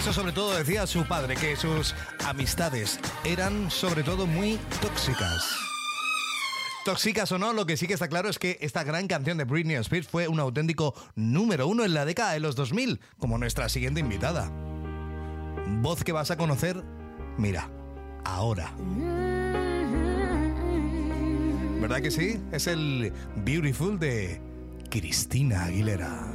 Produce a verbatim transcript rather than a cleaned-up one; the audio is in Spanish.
Eso sobre todo decía su padre, que sus amistades eran sobre todo muy tóxicas. Tóxicas o no, lo que sí que está claro es que esta gran canción de Britney Spears fue un auténtico número uno en la década de los dos mil, como nuestra siguiente invitada. Voz que vas a conocer, mira, ahora. ¿Verdad que sí? Es el Beautiful de Cristina Aguilera.